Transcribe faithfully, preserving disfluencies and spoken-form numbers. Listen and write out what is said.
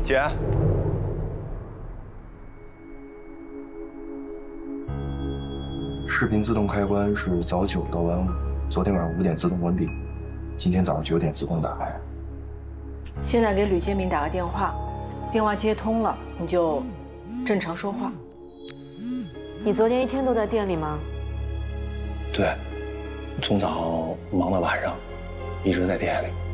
姐，视频自动开关是早九到晚五，昨天晚上五点自动关闭，今天早上九点自动打开。 现在给吕建明打个电话，电话接通了，你就正常说话。 你昨天一天都在店里吗？ 对，从早忙到晚上，一直在店里。